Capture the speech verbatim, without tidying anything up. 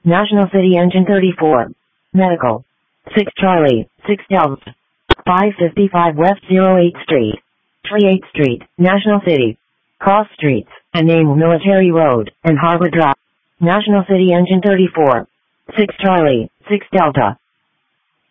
National City Engine thirty-four. Medical. six Charlie, six Delta. five fifty-five West oh eighth Street. twenty-eighth Street, National City. Cross Streets, and name Military Road, and Harbor Drive. National City Engine thirty-four. six Charlie, six Delta.